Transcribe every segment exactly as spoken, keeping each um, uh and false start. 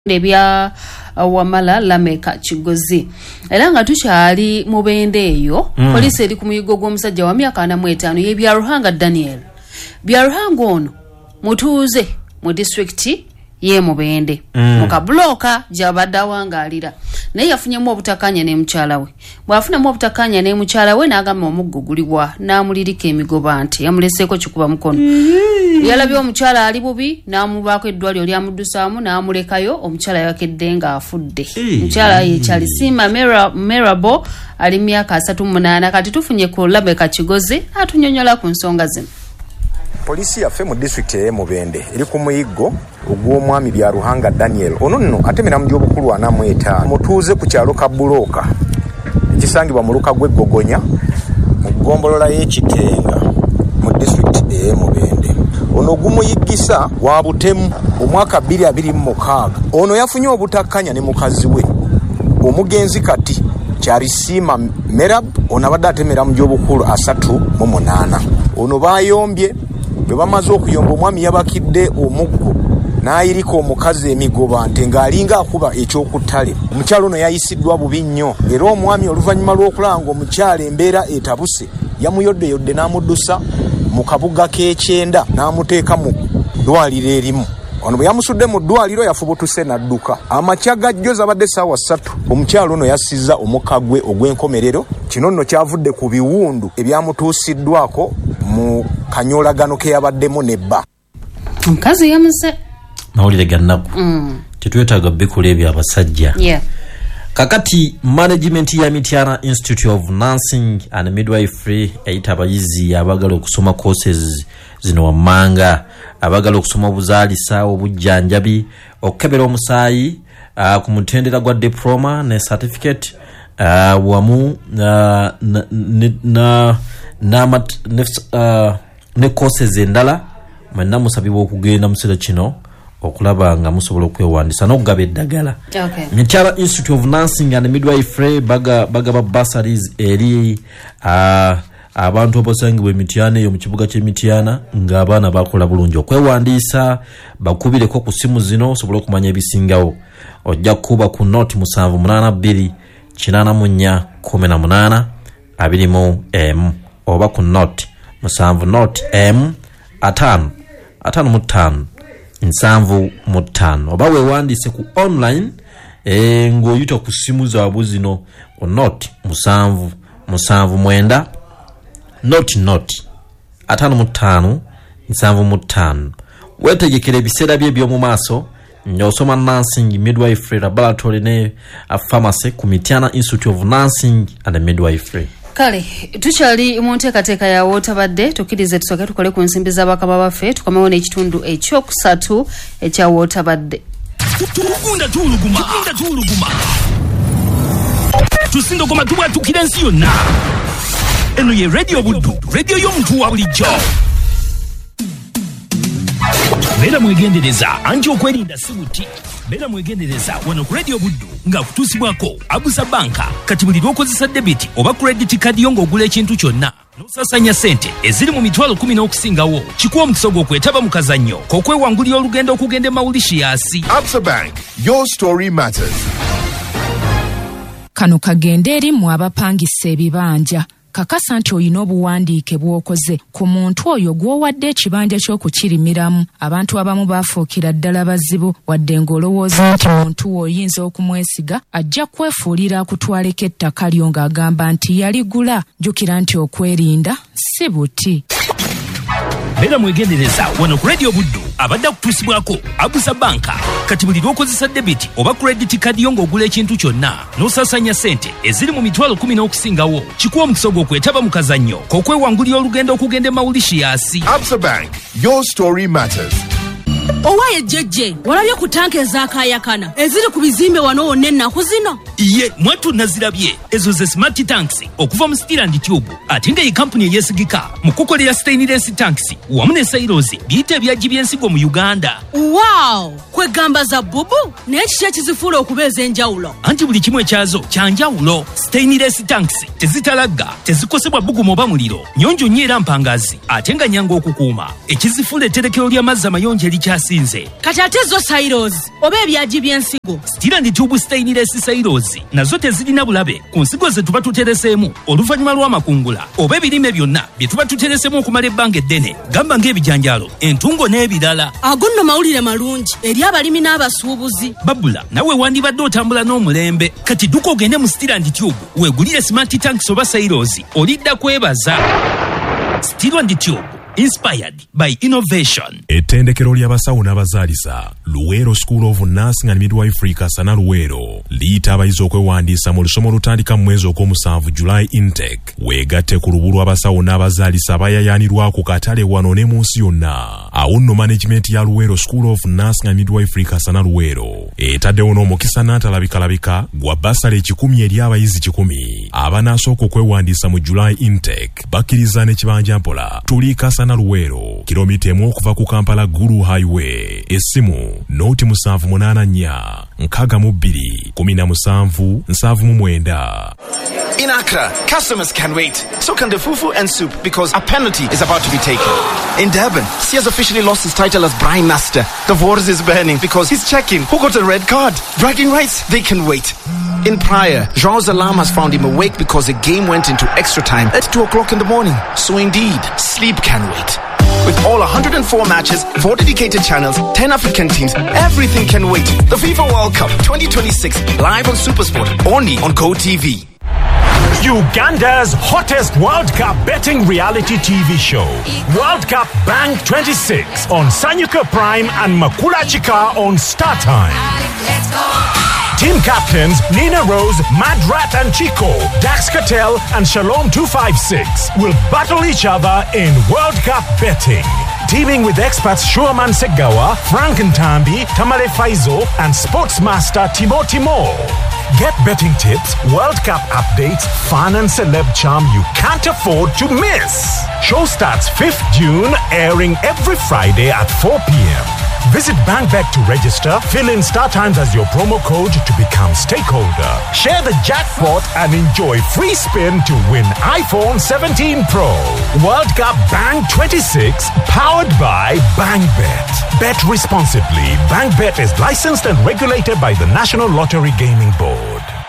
Nebya uh, Wamala Lameka Kigozi. Era nga tukyali mu bende eyo, mm. Poliisi eri ku muyigo gw'omusajja wa myaka ana mu etaano ye Byaruhanga Daniel. Byaruhanga ono mutuuze mu district ye Mubende. Mm. Mu kabulooka gy'abadde awangaalira. Naye yafunyemu obutakkaanya ne mukyala we. Bw'afunamu obutakkaanya ne mukyala we n'agamba omuggo gulibwa n'amulirika emigoba nti yamuleseeko kikuba mukono. Mm. Yalabye omukyala ali bubi n'amubaako eddwaliro lyamudusaamu n'amulekayo omukyala yakedde nga afudde. Mukyala ye Chalisima Merabo ali myaka asatu mu munaana kati tufunye ku Lameka Kigozi atunyonyola ku nsonga zino. Polisi yaffe mu district ye Mubende eri ku muyigo ogw'omwami Byaruhanga Daniel ono nno atemera mu gy'obukulu ana mu etaano mutuuze ku kyalo Kabulooka ekisangibwa mu luka gw'Eggogonya mu ggombolola y'Ekitenga mu district ye Mubende. Ono gumuyigisa wa butemu omwaka bbiri abiri mu mukaaga. Ono yafunye obutakkanya ne mukazi we omugenzi kati Chalisima Merab ono abadde atemera mu gy'obukulu asatu mu munaana. Ono bayombye bwe bamaze okuyomba omwami yabakidde omuggo n'ayirika omukazi emigoba nte ng'alinga akuba ekyokuttale. Omukyalo ono yayisiddwa bubi nnyo era omwami oluvannyuma lw'okulanga omukyalo embeera etabuse yamuyoddeyodde n'amuddusa mu kabuga k'ekyenda n'amuteeka mu ddwaliro erimu. Ono bwe yamusudde mu ddwaliro yafubutuse n'adduka. Amakya gajjoza abadde ssaawa ssatu omukyalo ono yassizza omukka gwe ogw'enkomerero. Kino nno kyavudde ku biwundu ebyamutuusiddwako mu kanyoolagano ke yabaddemu nebba. Omukazi yamuze mawulire gannaku. Mm. Tetwetaaga bbikula ebyo abasajja. Yeah. Kakati management ya Mityana Institute of Nursing and Midwifery eyita abayizi abagala okusoma courses zino wammanga, abagala okusoma obuzaalisa, obujjanjabi, okukebera omusaayi uh, ku mutendera gwa diploma ne certificate uh, wamu uh, na na na mat, ne, uh, ne courses endala mwenna musabibwa okugenda mu kiseera kino okulaba nga musobola okwewandisa n'okugaba eddagala. Okay. Mityana Institute of Nursing and Midwifery baga bagaba bursaries eri uh, abantu abasangibwa Mityana eyo mu kibuga ky'e Mityana ng'abaana bakola bulungi okwewandisa bakubireko ku simu zino osobola okumanya ebisingawo. Ojja kuba ku noti musanvu munaana bbiri kinaana mu nnya kumi na munaana abiri mu emu oba ku noti musanvu noti emu ataano ataano mu ttaano nsanvu mu ttaano oba weewandise ku online e, ng'oyita ku simu zaabwe zino ku noti musanvu musanvu mwenda noti noti ataano mu ttaano nsanvu mu ttaano. Weetegekera ebiseera bye by'omu maaso ng'osoma nursing, midwifery, laboratory ne pharmacy ku Mityana Institute of Nursing and Midwifery. Kale tukyali mu nteekateeka ya wootabadde tukkirize tusooke tukole ku nsimbi z'abakama baffe tukomewo n'ekitundu ekyokusatu ekya wootabadde. Tugunda tuuluguma tugunda tuuluguma tusindogoma tubwatukira ensi yonna. Eno ye Radio Buddu, radio y'omuntu wa bulijjo. Beera mwegendereza anti okwerinda si buti. Beera mwegendereza wano ku Radio Buddu nga kutuusibwako Abusa Banka kati buli lw'okozesa debiti oba credit card yo ng'ogula ekintu kyonna n'osasanya ssente eziri mu mitwalo kumi n'okusingawo kikuwa omukisa gw'okwetaba mu kazannyo k'okwewangulira olugendo okugenda e Mauritius. Absa Bank, your story matters. Kano kagende eri mu abapangisa ebibanja. Kakasa nti oyina obuwandiike bw'okoze ku muntu oyo gw'owadde ekibanja ky'okukirimiramu. Abantu abamu baafuukira ddala bazibu wadde ng'olowooza nti muntu oyinza okumwesiga ajja kwefuulira akutwaleko ettaka lyo ng'agamba nti yaligula. Jjukira nti okwerinda si buti. Beera mwegendereza wano ku Radio Buddu abadde akutuusibwako Abusa Banka kati buli lw'okozesa debiti oba credit card yo ng'ogula ekintu kyonna n'osasanya ssente eziri mu mitwalo kumi n'okusingawo kikuwa omukisa gw'okwetaba mu kazannyo k'okwewangulira olugendo okugenda e Mauritius. Absa Bank, your story matters. Owaye jjejje walabye ku tanka ezaakaayakana eziri ku bizimbe wano wonna ennaku zino. Iye mwatu nazirabye ezo ze smart tanks okuva mu Steel and Tube ate nga ye kampuni eyesigika mu kukolera stainless tanks wamu ne silos biyita ebyagi by'ensigo mu Uganda. Wow, kwegamba za bubu naye kiki ekizifuula okuba ez'enjawulo? Anti buli kimu ekyazo kya njawulo. Stainless tanks tezitalagga, tezikosebwa bbugumu oba muliro, nnyonjo nnyo era mpangazi ate nga nnyangu okukuuma. Ekizifuula etterekero ly'amazzi amayonjo erikya ekyasinze. Kati ate zo silos oba ebyaji by'ensigo. Steel and Tube stainless silos nazo tezirina bulabe ku nsigo ze tuba tutereseemu oluvannyuma lw'amakungula oba ebirime byonna bye tuba tutereseemu okumala ebbanga eddene, gamba ng'ebijanjaalo, entungo n'ebirala. Ago nno mawulire malungi eri abalimi n'abasuubuzi. Babula nawe wandibadde otambula n'omulembe, kati dduka ogende mu Steel and Tube weegulire smart tanks oba silos olidda kwebaza. Steel and Tube, inspired by innovation. Ettendekero ly'abasawo n'abazaalisa Luweero School of Nursing and Midwifery Kasana Luweero liyita abayizi okwewandiisa mu lusomo olutandika mu mwezi ogw'omusanvu July intake. Weegatte ku lubu lw'abasawo n'abazaalisa abayayaanirwa ku katale wano ne mu nsi yonna. Awo nno management ya Luweero School of Nursing and Midwifery Kasana Luweero etaddewo n'omukisa n'atalabikalabika gwa basale ekikumi eri abayizi kikumi abanaasooka okwewandiisa mu July intake. Bakkiriza n'ekibanja mpola tuli Kasana Luweero kilomita emu okuva ku Kampala Gulu Highway. Essimu noti musanvu munaana nnya nkaaga mu bbiri kumi na musanvu nsanvu mu mwenda. In Accra, customers can wait. So can the fufu and soup because a penalty is about to be taken. In Durban, C has officially lost his title as Brine Master. The waters is burning because he's checking who got a red card. Bragging rights, they can wait. In Praia, Jean's alarm has found him awake because the game went into extra time at two o'clock in the morning. So indeed, sleep can wait. With all one hundred four matches, four dedicated channels, ten African teams, everything can wait. The FIFA World Cup twenty twenty-six, live on SuperSport, only on GoTV. Uganda's hottest World Cup betting reality T V show, World Cup Bang twenty-six on Sanyuka Prime and Makula Chika on Star Time. Let's go. Team captains Nina Rose, Madrat and Chico, Dax Cattell and Shalom two five six will battle each other in World Cup betting. Teaming with experts Shuaman Segawa, Frank Ntambi, Tamale Faizo and Sportsmaster Timo Timo. Get betting tips, World Cup updates, fun and celeb charm you can't afford to miss. Show starts fifth June, airing every Friday at four p.m. Visit BankBet to register, fill in Star Times as your promo code to become stakeholder. Share the jackpot and enjoy free spin to win iPhone seventeen Pro. World Cup Bang twenty-six, powered by BankBet. Bet responsibly. BankBet is licensed and regulated by the National Lottery Gaming Board.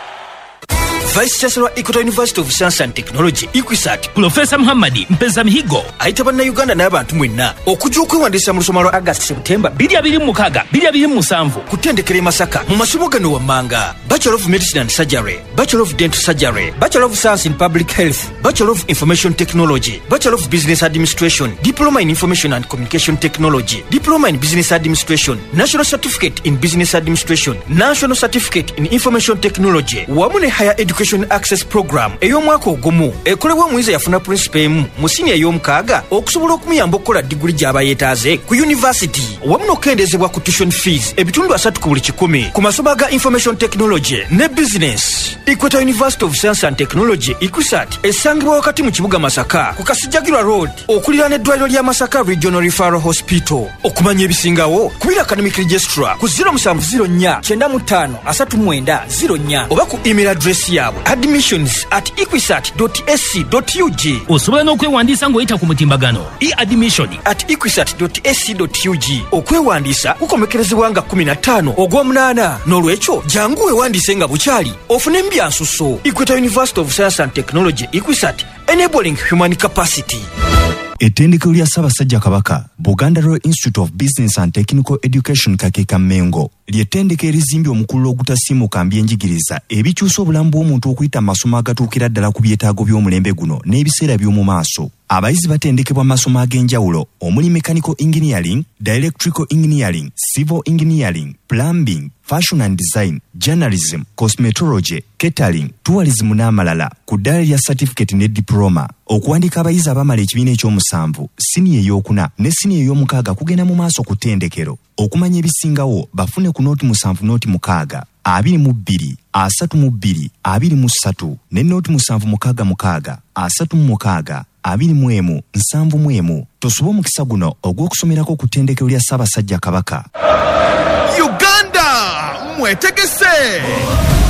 Vice Chancellor Equator University of Science and Technology, Equisat, Professor Muhammadi Mpeza Mihigo ayita bannayuganda n'abantu mwenna okujja okwewandiisa mu lusoma lwa August September bbiri abiri mu mukaaga bbiri abiri mu musanvu ku ttendekero e Masaka mu masomo gano wammanga: Bachelor of Medicine and Surgery, Bachelor of Dental Surgery, Bachelor of Science in Public Health, Bachelor of Information Technology, Bachelor of Business Administration, Diploma in Information and Communication Technology, Diploma in Business Administration, National Certificate in Business Administration, National Certificate in Information Technology, wamu ne Higher Education Access Program ey'omwaka ogumu ekolebwa omuyizi yafuna principal emu mu siniya ey'omukaaga okusobola okumuyamba okukola diguli gy'aba yeetaaze ku university, wamu n'okukendezebwa ku tuition fees ebitundu asatu ku buli kikumi ku masomo ga Information Technology ne Business. Equator University of Science and Technology, Equisat, esangibwa wakati mu kibuga Masaka ku Kasijjagirwa Road okuliraana eddwaliro lya Masaka Regional Referral Hospital. Okumanya ebisingawo kubira Academic Registrar ku zero seven zero nnya kyenda mu ttaano asatu mu mwenda zero nnya oba ku email address yaabwe admissions at equisat dot a c dot u g. Osobola n'okwewandiisa ng'oyita ku mutimbagano e-admission at equisat dot a c dot u g. Okwewandiisa kukomekerezebwa nga kumi na ttaano ogw'omunaana, n'olwekyo jangu weewandiise nga bukyali ofune embyansuso. Equator University of Science and Technology, Equisat, enabling human capacity. Ettendekero lya Ssaabasajja Kabaka, Buganda Royal Institute of Business and Technical Education Kakeeka Mengo, ly'ettendekero erizimbye omukululo ogutasiimuka mbyenjigiriza ebikyusa obulamu bw'omuntu okuyita mu masomo agatuukira ddala ku byetaago by'omulembe guno n'ebiseera by'omu maaso. Abayizi batendekebwa masomo ag'enjawulo omuli mechanical engineering, electrical engineering, civil engineering, plumbing, fashion and design, journalism, cosmetology, catering, tourism n'amalala ku ddala lya certificate ne diploma. Okuwandiika abayizi abamala ekibiina ekyomusanvu, siniya ey'okuna ne siniya ey'omukaaga kugenda mu maaso ku ttendekero. Okumanya ebisingawo bafune ku nooti musanvu nooti mukaaga abiri mu bbiri asatu mu bbiri abiri mu ssatu ne nooti musanvu mukaaga mukaaga asatu mu mukaaga abiri mu emu nsanvu mu emu. Tosoba omukisa guno ogw'okusomerako ku ttendekero lya Ssaabasajja Kabaka. Uganda mwetegese.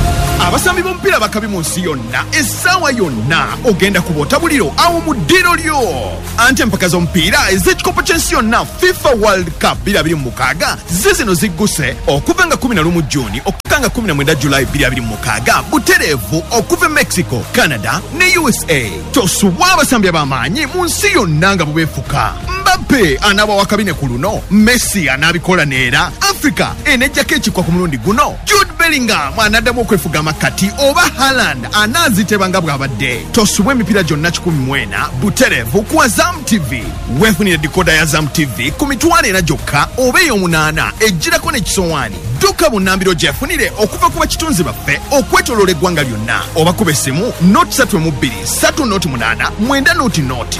abasambi b'omupiira bakabi mu nsi yonna essaawa yonna ogenda ku bw'otabuliro awo mu ddiro lyo anti empaka z'omupiira ez'ekikopo ky'ensi yonna fifa world cup bbiri abiri mu mukaaga zizino zigguse okuva nga kumi na lumu Juni okutuuka nga kumi na mwenda Julayi bbiri abiri mu mukaaga butereevu okuva Mexico, Canada ne U S A. Tosubwa abasambi ab'amaanyi mu nsi yonna nga bubeefuka. Mbappe anaaba wakabine ku luno, Messi anaabikola neera, Africa enejjako ekikwa ku mulundi guno, Jude Bellingham anaddamu okwefuga amakati oba Haaland anaazitebanga bw'abadde. Tosubwa emipiira gyonna kikumi mu ena butereevu ku Azam T V. Weefunire dekoda ya Azam T V ku mitwalo ena gyokka oba ey'omunaana ejjirako n'ekisowaani. Dduka bunnambiro gyefunire okuva ku bakitunzi baffe okwetooloola eggwanga lyonna oba kuba essimu noti ssatu mu bbiri ssatu noti munaana mwenda noti noti.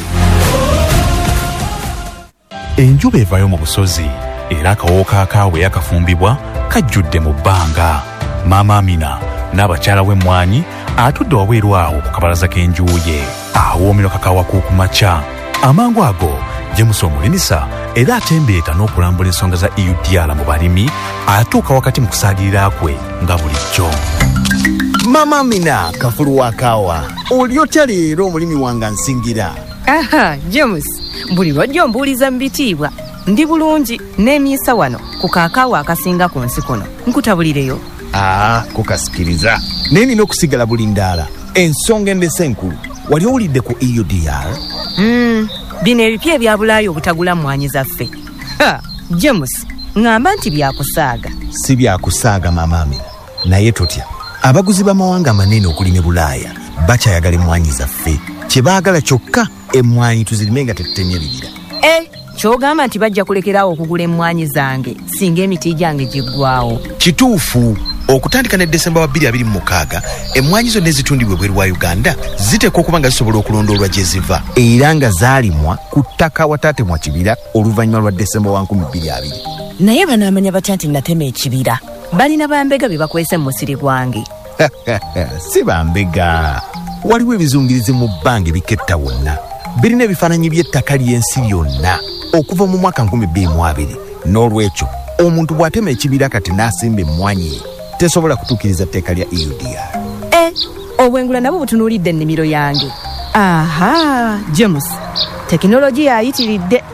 Enjuba evaayo mu busozi era akawoowo kaakaawe yakafumbibwa kajjudde mu bbanga. Maama Amina n'abakyala w'emmwanyi atudde wabweru awo ku kabalaza k'enju ye awoomera kakaawa k'okumakya. Amangu ago James omulimisa era atembeeta n'okulambula ensonga za E U D R mu balimi atuuka wakati mu kusaagirira kwe nga bulijjo. Maama Amina kafulu wa kaawa oli otya leero omulimi wange nsingira? Aha, James, buli lwajja ombuuliza mu bitiibwa ndi bulungi n'emyisa wano ku kaakaawa akasinga ku nsi kuno nkutabulireyo. Ah, kukasikiriza naye nina okusigala buli ndaala ensonga endese enkulu wali owulidde ku E U D R? Mm, bino ebipya ebya Bulaayi obutagula mmwanyi zaffe. Ha, James, ngamba nti byakusaaga. Si byakusaaga Maama Amina, naye totya abaguzi b'amawanga amanene okulima Bulaaya bakyayagala emmwanyi zaffe. Kye baagala kyokka emmwanyi tuzirime nga tetutemye bibira. Eh, kyogamba nti bajja kulekerawo okugula emmwanyi zange singa emiti gyange giggwawo. Kituufu. Okutandika ne Desemba wa bbiri abiri mu mukaaga emmwanyi zonna ezitundibwa ebweru wa Uganda ziteekwa okuba nga zisobola okulondoolwa gye ziva era nga zaalimwa ku ttaka wataatemwa kibira oluvannyuma lwa Desemba wa nkumi bbiri abiri. Naye banaamanya batya nti natema ekibira? Balina bambega be bakwese mu musiri gwange. Si bambega, waliwo ebizungirizi mu bbanga ebiketta wonna birina ebifaananyi by'ettaka ly'ensi lyonna okuva mu mwaka nkumi bbiri mu abiri. N'olwekyo omuntu bw'atema ekibira kati n'asimba emmwanyi tesobola kutuukiriza tteeka lya E U D R. Eh, obwengula nabo butunuulidde ennimiro yange. Aha, James, tekinologiya ayitiridde.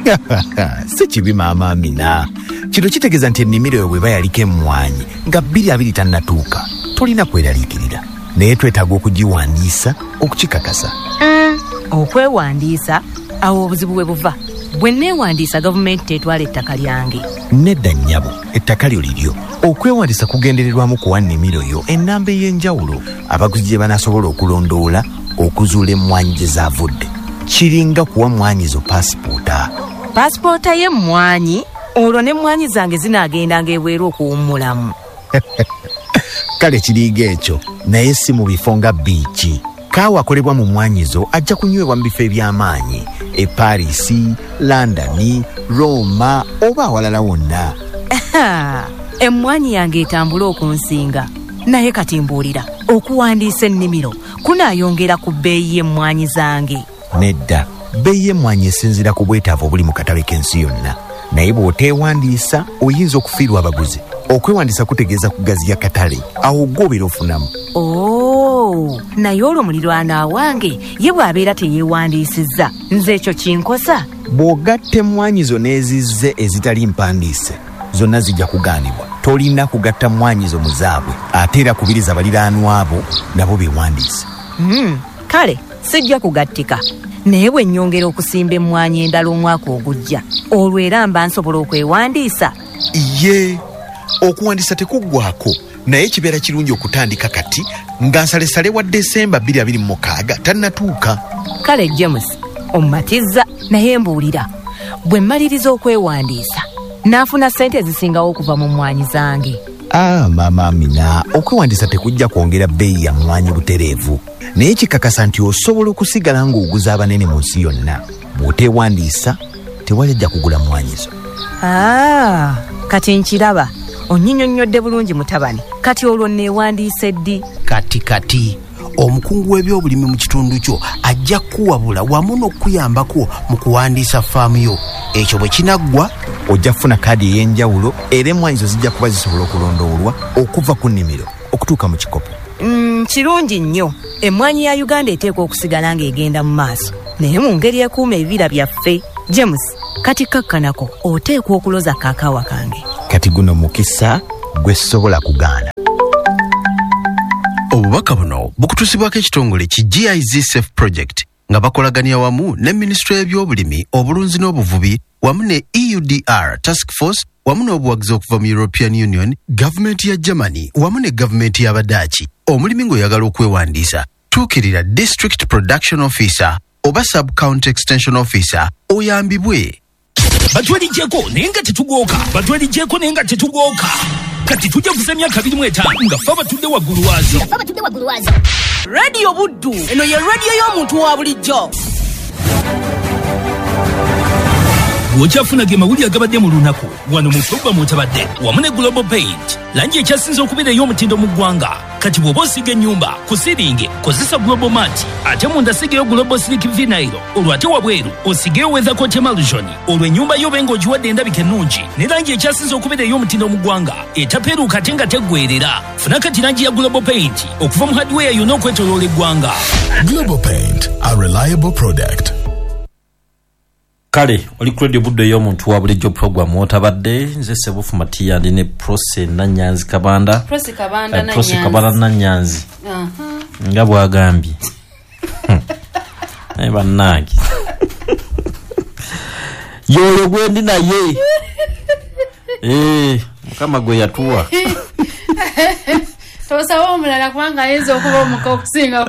Si kibi Maama Amina, kino kitegeeza nti ennimiro yo bw'eba yaliko emmwanyi nga bbiri abiri tannatuuka tolina kweraliikirira naye twetaaga okugiwandiisa okukikakasa. Mm, okwewandiisa awo obuzibu bwe buva. Bwe neewandiisa gavumenti tetwala ettaka lyange. Nedda nnyabo, ettaka lyo liryo. Okwewandiisa kugendererwamu kuwa nnimiro yo ennamba ey'enjawulo abaguzi gye banaasobola okulondoola okuzuula emmwanyi gye zaavudde. Kiringa kuwa mmwanyi zo paasipoota. Paasipoota y'emmwanyi? Olwo n'emmwanyi zange zinaagendanga ebweru okuwummulamu. Kale kiriiga ekyo naye si mu bifo nga biiki. Kaawa akolebwa mu mmwanyi zo ajja kunywebwa mu bifo eby'amaanyi e Paris, London, Roma oba awalala wonna. Emmwanyi yange etambula okunsinga naye kati mbuulira okuwandiisa ennimiro kunaayongera ku bbeeyi y'emmwanyi zange. Nedda, bbeeyi y'emmwanyi esinziira ku bwetaavu obuli mu katale k'ensi yonna naye bw'oteewandiisa oyinza okufiirwa abaguzi. Okwewandiisa kutegeeza kugaziya katale awo gw'obeera ofunamu. Oh, naye olwo muliraanwa wange ye bw'abeera teyeewandiisizza nze ekyo kinkosa? Bw'ogatta emmwanyi zo n'ezizze ezitali mpandiise zonna zijja kugaanibwa. Tolina kugatta mmwanyi zo mu zaabwe ate era kubiriza baliraanwa abo nabo beewandiise. Mm, kale sijja kugattika naye bwe nnyongera okusimba emmwanyi endala omwaka ogujja olwo era mba nsobola okwewandiisa? Ye, okuwandiisa tekuggwako naye kibeera kirungi okutandika kati nga nsalesale wa Desemba bbiri abiri mu mukaaga tannatuuka. Kale James, ommatizza naye mbuulira bwe mmaliriza okwewandiisa naafuna ssente ezisingawo okuva mu mmwanyi zange. Ah, Maama Amina, okwewandiisa tekujja kwongera bbeeyi ya mmwanyi butereevu naye kikakasa nti osobola okusigala ng'oguza abanene mu nsi yonna. Bw'oteewandiisa tewali ajja kugula mmwanyi zo. Ah, kati nkiraba. Onnyinyonnyodde bulungi mutabani. Kati olwo neewandiise ddi? Kati kati omukungu w'ebyobulimi mu kitundu kyo ajja kuwabula wamu n'okuyambako mu kuwandiisa faamu yo. Ekyo bwe kinaggwa ojja kufuna kaadi ey'enjawulo era emmwanyi zo zijja kuba zisobola okulondoolwa okuva ku nnimiro okutuuka mu kikopo. Mm, kirungi nnyo. Emmwanyi ya Uganda eteekwa okusigala ng'egenda mu maaso. Naye mu ngeri ekuuma ebibira byaffe. James, kati kakkanako oteekwa okuloza kaakawa kange. Kati guno mukisa gwe sobola kugaana. Obubaka buno bukutusibwako ekitongole ki G I Z Safe Project nga bakolagania wamu ne Ministry y'ebyobulimi, obulunzi n'obuvubi wamu ne E U D R Task Force wamu n'obuwagizi okuva mu European Union, gavumenti ya Germany wamu ne gavumenti y'Abadaachi. Omulimi ng'oyagala okwewandiisa, tuukirira District Production Officer oba Sub-County Extension Officer oyambibwe. Batwaligyeko naye nga tetugooka, batwaligyeko naye nga tetugooka. Kati tujja kuzemya kabiri mu etaano nga ffe abatudde waggulu waazo. Radio Buddu, eno ye radio y'omuntu wa bulijjo. Bw'okyafuna ge mawulire agabadde mu lunaku wano mu pulogulaamu otabadde wamu ne Global Paint, langi ekyasinze okubeera ey'omutindo mu ggwanga. Kati bw'oba osiga ennyumba ku siringi kozesa Global Mat, ate munda sigeyo Global Slick Vinyl, olwo ate wabweru osigeyo Weathercoat Emulsion, olwo ennyumba yo benga ogiwadde endabika ennungi ne langi ekyasinze okubeera ey'omutindo mu ggwanga etapeeruuka ate nga teggweerera. Funa kati langi ya Global Paint okuva mu hardware yonna okwetooloola eggwanga. Global Paint, a reliable product. Kale oli ku Radio Buddo y'omuntu wa bulijjo program otabadde nze Sebufu Matiya ndi ne Prose Nanyanzi Kabanda. Prose Kabanda Nanyanzi. Prose Kabanda Nanyanzi. Aha. Nga bwagambye. Eh bannange. Yoyo gwendi naye. Eh, mukama gwe yatuwa. Tosawo omulala kubanga ayinza okuba omuka okusingako.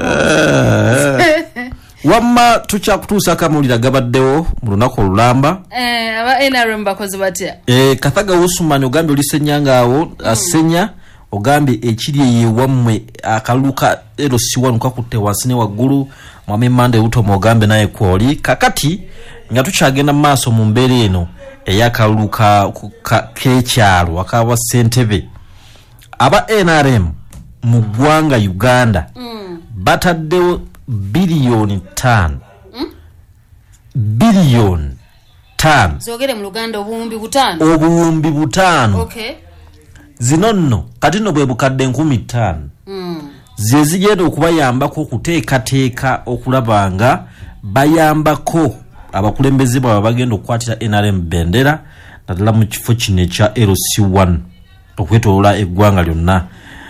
Wamma tukyakutuusa akamawulire gabaddewo mu lunaku olulamba. Eh, aba N R M bakozi batya? Eh, Kathaga Usman ogambye oli Ssenyanga awo, asenya ogambye ekiri eyewammwe akaluka ero siwanu kakutte wansi ne waggulu. Mwami Mande Uto ogambye naye kwoli. Kakati nga tukyagenda mu maaso mu mbeera eno ey'akaluka k'ekyalo akawa Ssentebe. Aba N R M mu ggwanga Uganda mm. bataddewo biliyoni tano. Mm? Biliyoni tano. Zogere mu Luganda obuwumbi butano. Obuwumbi butano. Okay. Zino nno kati no bwe bukadde enkumi ttaano. Mm. Ze zigenda okubayambako okuteekateeka okulabanga bayambako abakulembeze bwabwe bagenda okukwatira N R M bendera naddala mu kifo kino ekya L C one okwetoloola eggwanga lyonna.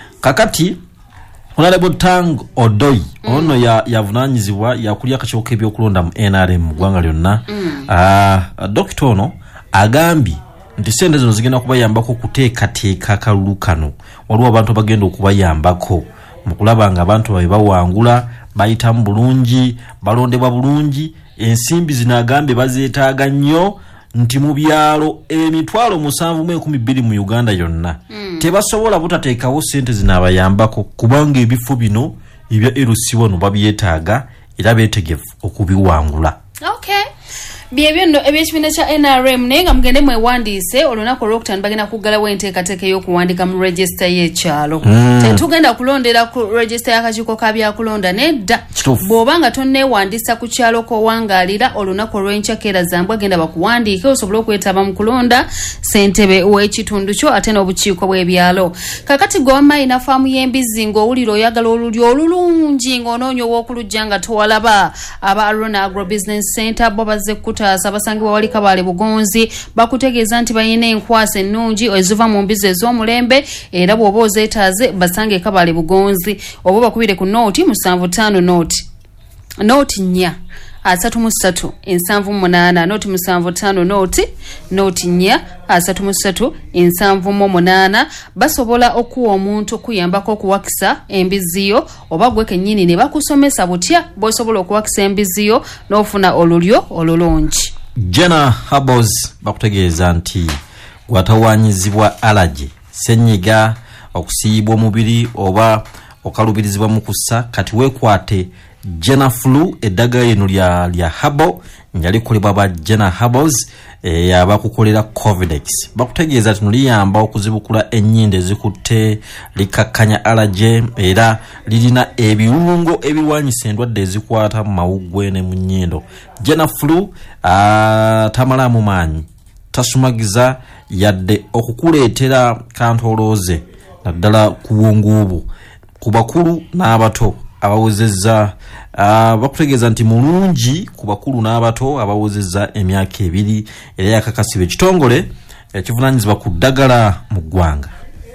Kakati Honorable Tang Odoi mm. ono ya yavunanyizibwa yakulya akakiiko k'ebyokulonda mu N R M mu ggwanga lyonna. Mm. Uh, Dokita ono agambye nti ssente zino zigenda kubayambako okuteekateeka akalulu kano. Waliwo abantu bagenda okubayambako mu kulaba nga abantu babe bawangula, bayitamu bulungi, balondebwa bulungi. Ensimbi zino agambye bazeetaaga nnyo nti mu byalo emitwalo musanvu mu enkumi bbiri mu Uganda yonna mm. tebasobola butateekawo ssente zino abayambako kubanga ebifo bino ebya L C one babyetaaga era beetegefu okubiwangula. Okay. Byebyo nno eby'ekibiina kya N R M naye nga mugende mwewandiise olunaku olwokutaano bagenda kuggalawo enteekateeka y'okuwandiika mu register y'ekyalo. Mm. Tetugenda kulondera ku register y'akakiiko ka byakulonda nedda. Bw'oba nga tonneewandiisa ku kyalo k'owangaalira olunaku olw'enkya keera zambwe agenda bakuwandiike osobole okwetaba mu kulonda ssentebe w'ekitundu kyo ate n'obukiiko bw'ebyalo. Kakati gwe wamma alina faamu y'embizzi ng'owulira oyagala olulyo olulungi ng'onoonya ow'okulujja nga towalaba. Aba Aruna Agro Business Center bo bazze kutaasa basangibwa wali Kabale Bugonzi bakutegeeza nti bayina enkwasa ennungi eziva mu mbizi ez'omulembe era bw'oba ozeetaaze basange Kabale Bugonzi oba bakubire ku nooti musanvu ttaano nooti nooti nnya asatu mu ssatu ensanvu mu munaana nooti musanvu ttaano nooti nooti nnya asatu mu ssatu ensanvu mu munaana basobola okuwa omuntu okuyambako okuwakisa embiziyo oba gwe kennyini ne bakusomesa butya bw'osobola okuwakisa embiziyo n'ofuna olulyo olulungi. Jena Habos bakutegeeza nti gwatawanyizibwa allergy, ssenyiga, okusiyibwa omubiri oba okalubirizibwa mu kussa kati weekwate Jena Flu eddagala lino lya lya Habo njalikolebwa ba Jena Habos e, abakukolera Covidex bakutegeeza ati liyamba okuzibukula ennyinde zikutte likakanya allergy era lirina ebiwungo ebiwanyisa endwadde ezikwata mu mawuggwe ne mu nnyindo. Jena Flu tamalamu maanyi tasumagiza yadde okukuleetera kantolooze naddala ku bwongubu ku bakulu n'abato abawezezza uh, bakutegeeza nti mulungi ku bakulu n'abato abawezezza emyaka ebiri era yakakasibwa ekitongole ekivunaanyizibwa ku ddagala mu ggwanga.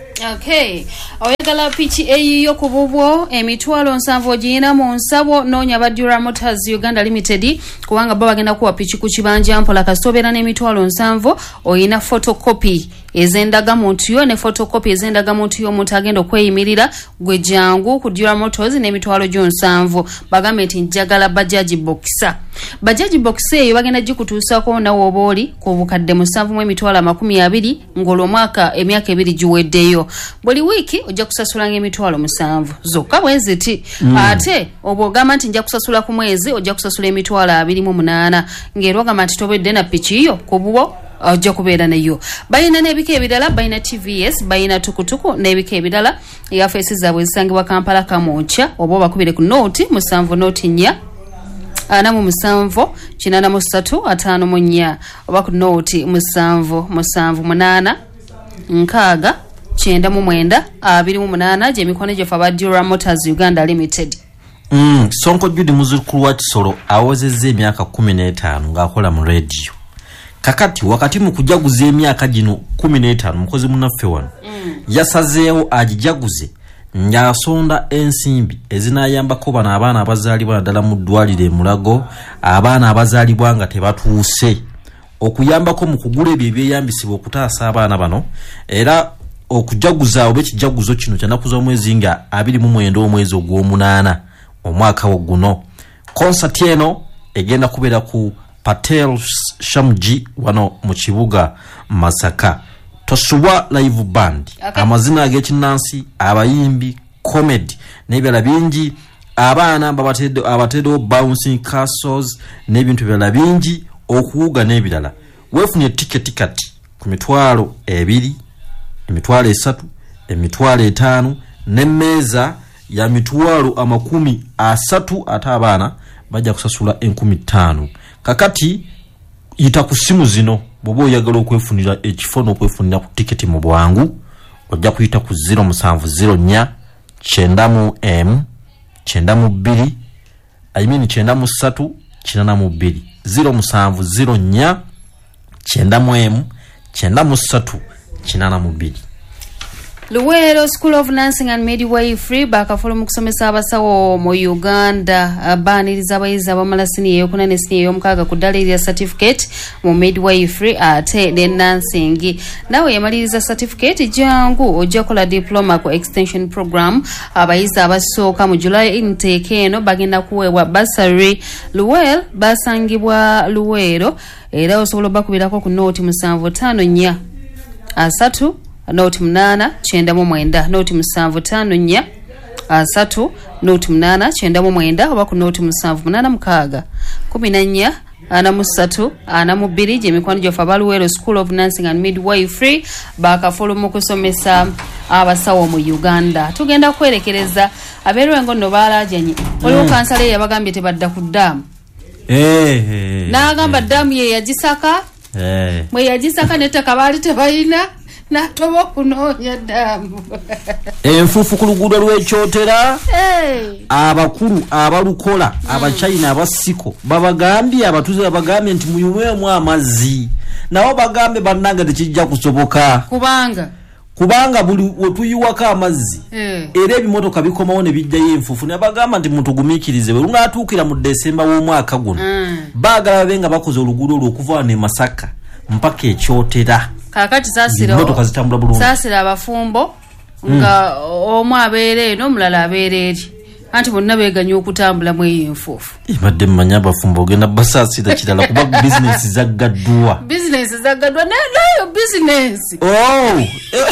Okay, oyagala piki eyiyo ku bubwo emitwalo nsanvu ogiyina mu nsabo noonya Badura Motors Uganda Limited kubanga bo bagenda kuwa piki ku kibanja mpola kasobeera n'emitwalo nsanvu oyina photocopy ez'endagamuntu yo ne photocopy ez'endagamuntu yo omuntu agenda okweyimirira gwe jangu ku Badura Motors n'emitwalo gyo nsanvu bagambe nti njagala bajaji boxer. Bajaji boxer eyo bagenda gikutuusako nawe oba oli ku bukadde musanvu mu emitwalo amakumi abiri ng'olwomwaka emyaka ebiri giweddeyo. Buli wiki ojja kusasulanga emitwalo musanvu zokka bwezi ti mm. ate obwo ogamba nti nja kusasula ku mwezi ojja kusasula emitwalo abiri mu munaana ng'era ogamba nti tobedde na piki yo ku bwo ojja kubeera nayo. Bayina n'ebika ebirala, bayina T V S, bayina tukutuku n'ebika ebirala. Yafeesi zaabwe zisangibwa Kampala Kamwokya oba bakubire ku nooti musanvu nooti nnya ana mu musanvu kinana mu ssatu ataano mu nnya oba ku nooti musanvu musanvu munaana nkaaga kyenda mu mwenda abiri mu munaana gye mikono gyo fa Badura Motors Uganda Limited. Mm, Sonko Judy muzukulu wa Kisolo awozezza emyaka kumi n'etaano ng'akola mu radio. Kakati wakati mu kujaguza emyaka gino kumi n'etaano mukozi munaffe wano mm. yasazeewo agijaguze ng'asonda ensimbi ezinayambako bano abaana abazaalibwa naddala mu ddwaliro e Mulago, abaana abazaalibwa nga tebatuuse, okuyambako mu kugula ebyo ebyeyambisibwa okutaasa abaana bano, era okujaguza oba ekijaguzo kino kyanakuza omwezi nga abiri mu mwenda omwezi ogw'omunaana omwaka guno. Concert eno egenda kubeera ku Patel Shamji wano mu kibuga Masaka. Tosubwa live band okay. Amazina ag'ekinnansi, abayimbi, comedy n'ebirala bingi, abaana babatedo abatedo bouncing castles n'ebintu ebirala bingi, okuwuga n'ebirala. Weefunye ticket kati ku mitwalo ebiri, emitwalo esatu, emitwalo etaano n'emmeeza ya mitwalo amakumi asatu ate abaana bajja kusasula enkumi ttaano. Kakati yita ku simu zino bw'oba oyagala okwefunira ekifo n'okwefunira ku tiketi mu bwangu ojja kuyita ku zero musanvu zero nnya kyenda mu emu kyenda mu bbiri I mean kyenda mu ssatu kinana mu bbiri zero musanvu zero nnya kyenda mu emu kyenda mu ssatu kinana mu bbiri. Luwero School of Nursing and Midwifery bakafulu mu kusomesa abasawo mu Uganda baniriza abayizi abamala siniya eyokuna ne siniya ey'omukaaga ku ddala erya certificate mu midwifery ate ne nursing. Nawe yamaliriza certificate jangu ojja kola diploma ku extension program. Abayizi abasooka mu July intake eno bagenda kuweebwa bursary. Luwero basangibwa Luwero era osobola bakubirako ku nooti musanvu ttaano nnya asatu nooti munana kyenda mu mwenda nooti musanvu ttaano nnya asatu nooti munana kyenda mu mwenda oba ku nooti musanvu munana mukaaga kumi na nnya ana mu ssatu ana mu bbiri gye mikwano gyofa Luwero School of Nursing and Midwifery bakafulu mu kusomesa abasawo mu Uganda. Tugenda kwerekereza abeerwengo nno baalajanye waliwo kansala yabagambye tebadda ku ddaamu n'agamba ddaamu ye yagisaka mwe yagisaka n'ettaka baali tebalina natoba kunoonya ddaamu enfuufu ku luguudo lw'ekyotera. Abakulu abalukola abachina abasiko babagambye abatuze babagambye nti muyumwemu amazzi nawo bagambe bannanga tekijja kusoboka kubanga kubanga buli wetuyiwako amazzi era ebimotoka bikomawo ne bijjayo enfuufu ne bagamba nti mutugumiikirize bwe lunaatuukira mu Desemba w'omwaka guno baagala babe nga bakoze oluguudo olw'okuva ne Masaka mpaka ekyotera. Kakati sasira motoka zitambula bulungi sasira abafumbo nga omu abeera eno omulala abeera eri anti bonna beeganya okutambula mu eyo enfuufu. Ibadde mmanya abafumbo ogenda basasira kirala kuba bizinesi zaggaddwa bizinesi zaggaddwa nayo bizinesi oh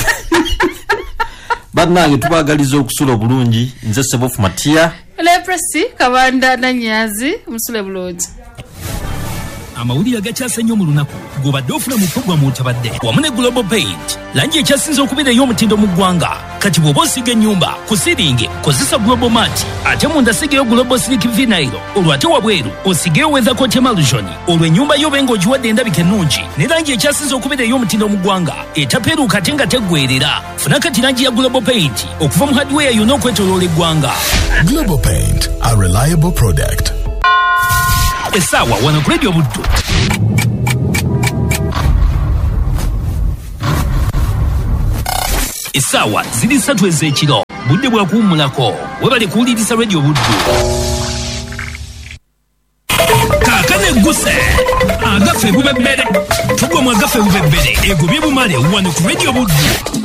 bannange tubaagaliza okusula obulungi. Nze Sebofu Matia Lepresi Kabanda Nanyazi musule bulungi. amawulire agakyase nnyo mu lunaku g'obadde ofuna mu puroguramu otabadde wamu ne Global Paint langi ekyasinze okubeera ey'omutindo mu ggwanga. Kati bw'oba osiga ennyumba ku siringi kozesa Global Mat, ate munda sigeyo Global Silk Vinyl, olwo ate wabweru osigeyo Weather Coat Emulsion, olwo ennyumba yo benga ogiwadde endabika ennungi ne langi ekyasinze okubeera ey'omutindo mu ggwanga etapeeruuka ate nga teggwerera. Funa kati langi ya Global Paint okuva mu hardware yonna okwetooloola eggwanga. Global Paint, a reliable product. Essaawa wano ku Radio Buddu. Essaawa ziri ssatu ez'ekiro, budde bwa kuwummulako. Webale kuwuliriza Radio Buddu. Kaakano egguse agaffe bubebbere, tugwa mu agaffe bubebbere, egobye bumale wano ku Radio Buddu.